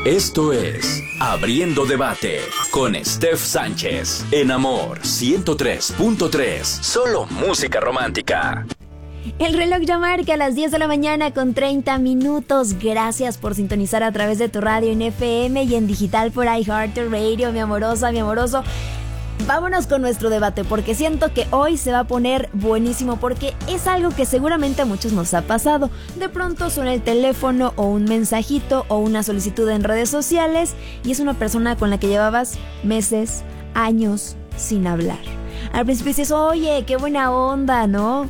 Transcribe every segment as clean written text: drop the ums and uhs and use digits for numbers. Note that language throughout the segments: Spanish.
Esto es Abriendo Debate con Steph Sánchez en Amor 103.3. Solo música romántica. El reloj ya marca las 10 de la mañana con 30 minutos. Gracias por sintonizar a través de tu radio en FM y en digital por iHeartRadio, mi amorosa, mi amoroso. Vámonos con nuestro debate porque siento que hoy se va a poner buenísimo porque es algo que seguramente a muchos nos ha pasado. De pronto suena el teléfono o un mensajito o una solicitud en redes sociales y es una persona con la que llevabas meses, años sin hablar. Al principio dices, oye, qué buena onda, ¿no?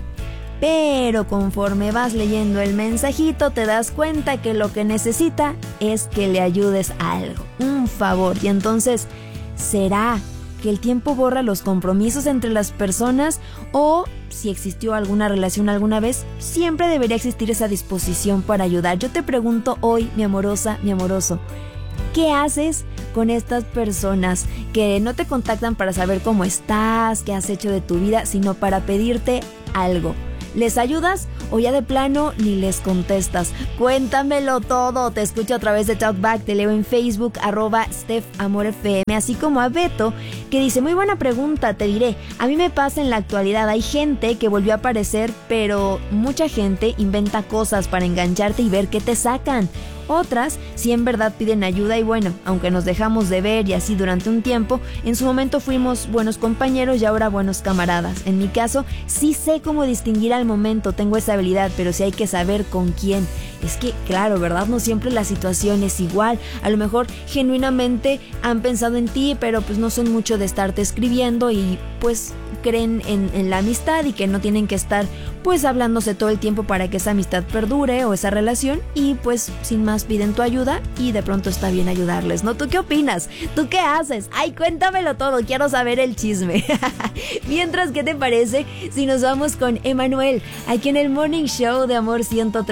Pero conforme vas leyendo el mensajito te das cuenta que lo que necesita es que le ayudes a algo, un favor. Y entonces, ¿será que el tiempo borra los compromisos entre las personas? O si existió alguna relación alguna vez, siempre debería existir esa disposición para ayudar. Yo te pregunto hoy, mi amorosa, mi amoroso, ¿qué haces con estas personas que no te contactan para saber cómo estás, qué has hecho de tu vida, sino para pedirte algo? ¿Les ayudas o ya de plano ni les contestas? Cuéntamelo todo. Te escucho a través de Talkback, te leo en Facebook, @StephAmorFM, así como a Beto, que dice, muy buena pregunta, te diré. A mí me pasa en la actualidad, hay gente que volvió a aparecer, pero mucha gente inventa cosas para engancharte y ver qué te sacan. Otras sí en verdad piden ayuda y bueno, aunque nos dejamos de ver y así durante un tiempo, en su momento fuimos buenos compañeros y ahora buenos camaradas. En mi caso, sí sé cómo distinguir al momento, tengo esa habilidad, pero sí hay que saber con quién. Es que, claro, ¿verdad? No siempre la situación es igual. A lo mejor genuinamente han pensado en ti, pero pues no son mucho de estarte escribiendo y pues creen en la amistad y que no tienen que estar pues hablándose todo el tiempo para que esa amistad perdure o esa relación y pues sin más piden tu ayuda y de pronto está bien ayudarles, ¿no? ¿Tú qué opinas? ¿Tú qué haces? Ay, cuéntamelo todo, quiero saber el chisme. Mientras, ¿qué te parece si nos vamos con Emanuel aquí en el Morning Show de Amor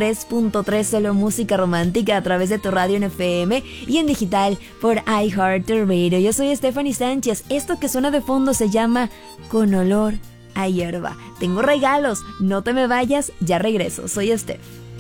103.3, solo música romántica a través de tu radio en FM y en digital por iHeartRadio? Yo soy Stephanie Sánchez. Esto que suena de fondo se llama Con Olor a Hierba. Tengo regalos, no te me vayas, ya regreso. Soy Steph.